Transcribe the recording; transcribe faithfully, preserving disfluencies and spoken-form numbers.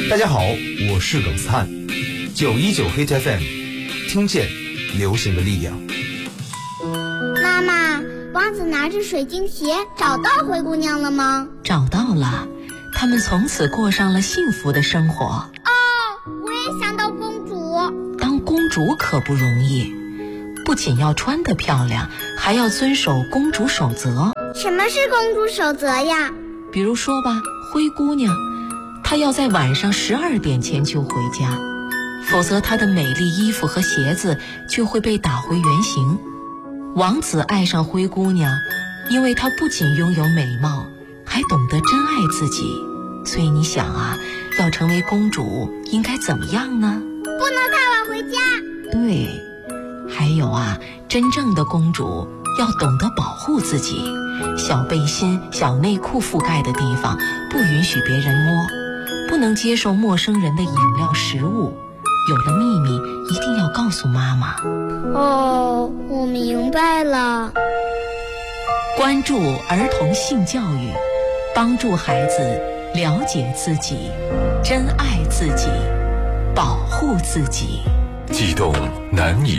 大家好，我是耿斯坦，九一九 Hit F M， 听见流行的力量。 妈妈，王子拿着水晶鞋找到灰姑娘了吗？ 找到了，他们从此过上了幸福的生活。 哦，我也想当公主。 当公主可不容易，不仅要穿得漂亮，还要遵守公主守则。 什么是公主守则呀？ 比如说吧，灰姑娘，她要在晚上十二点前就回家，否则她的美丽衣服和鞋子就会被打回原形。王子爱上灰姑娘，因为她不仅拥有美貌，还懂得珍爱自己。所以你想啊，要成为公主应该怎么样呢？ 不能太晚回家。 对，还有啊，真正的公主要懂得保护自己，小背心、小内裤覆盖的地方不允许别人摸，不能接受陌生人的饮料、食物。有了秘密一定要告诉妈妈。 哦，我明白了。 关注儿童性教育，帮助孩子了解自己，珍爱自己，保护自己。 悸动难以